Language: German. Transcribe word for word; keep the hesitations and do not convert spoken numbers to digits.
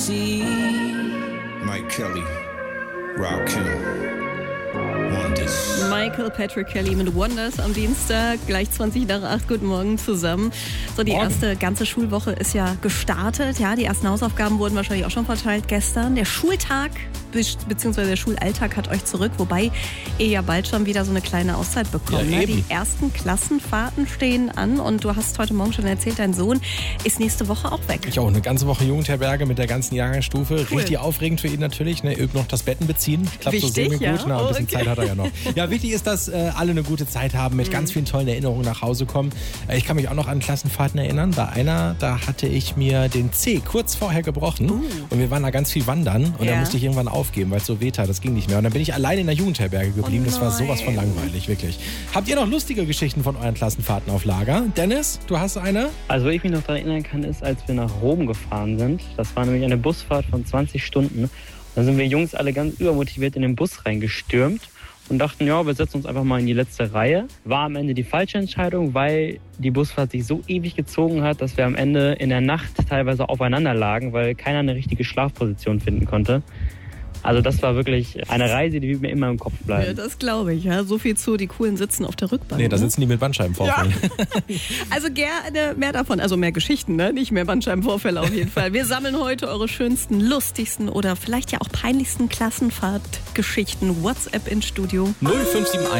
Mike Kelly, Rakim, Wonders. Michael Patrick Kelly mit Wonders am Dienstag, gleich zwanzig nach acht. Guten Morgen zusammen. So, die Morgen. erste ganze Schulwoche ist ja gestartet. Ja, die ersten Hausaufgaben wurden wahrscheinlich auch schon verteilt gestern. Der Schultag bzw. der Schulalltag hat euch zurück, wobei ihr ja bald schon wieder so eine kleine Auszeit bekommt. Ja, ne? eben. Die ersten Klassenfahrten stehen an und du hast heute Morgen schon erzählt, dein Sohn ist nächste Woche auch weg. Ich auch eine ganze Woche Jugendherberge mit der ganzen Jahrgangsstufe. Cool. Richtig aufregend für ihn natürlich. Ne? Übt noch das Betten beziehen. Klappt so Wichtig, semi-gut. ja? Na, ein Oh, bisschen okay. Zeit hat er ja noch. Ja, wichtig ist, dass äh, alle eine gute Zeit haben, mit Mhm. ganz vielen tollen Erinnerungen nach Hause kommen. Äh, ich kann mich auch noch an Klassenfahrten erinnern. Bei einer, da hatte ich mir den Zeh kurz vorher gebrochen. Uh. Und wir waren da ganz viel wandern. Und Ja. da musste ich irgendwann aufgeben, weil es so weh tat. Das ging nicht mehr. Und dann bin ich allein in der Jugendherberge geblieben. Oh das war sowas von nein. langweilig, wirklich. Habt ihr noch lustige Geschichten von euren Klassenfahrten auf Lager? Dennis, du hast eine? Also, wo ich mich noch daran erinnern kann, ist, als wir nach Rom gefahren sind. Das war nämlich eine Busfahrt von zwanzig Stunden. Da sind wir Jungs alle ganz übermotiviert in den Bus reingestürmt und dachten, ja, wir setzen uns einfach mal in die letzte Reihe. War am Ende die falsche Entscheidung, weil die Busfahrt sich so ewig gezogen hat, dass wir am Ende in der Nacht teilweise aufeinander lagen, weil keiner eine richtige Schlafposition finden konnte. Also das war wirklich eine Reise, die wird mir immer im Kopf Ja, bleiben. das glaube ich. Ja. So viel zu, die coolen sitzen auf der Rückbank. Nee, da ne? sitzen die mit Bandscheibenvorfällen. Also gerne mehr davon, also mehr Geschichten, ne? Nicht mehr Bandscheibenvorfälle auf jeden Fall. Wir sammeln heute eure schönsten, lustigsten oder vielleicht ja auch peinlichsten Klassenfahrtgeschichten. WhatsApp ins Studio. null fünf sieben eins